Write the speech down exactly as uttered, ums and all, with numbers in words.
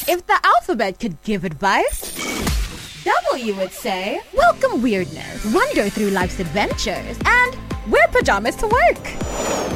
If the alphabet could give advice, W would say, welcome weirdness, wander through life's adventures, and wear pajamas to work.